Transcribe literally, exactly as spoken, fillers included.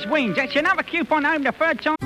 Wings. That's another coupon home the third time.